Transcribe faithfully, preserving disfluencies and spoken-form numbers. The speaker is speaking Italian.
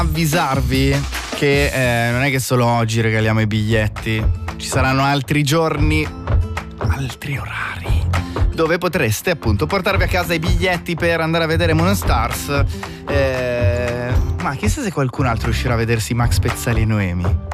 avvisarvi che eh, non è che solo oggi regaliamo i biglietti, ci saranno altri giorni, altri orari dove potreste appunto portarvi a casa i biglietti per andare a vedere Moon Stars. Eh, ma chissà se qualcun altro riuscirà a vedersi Max Pezzali e Noemi.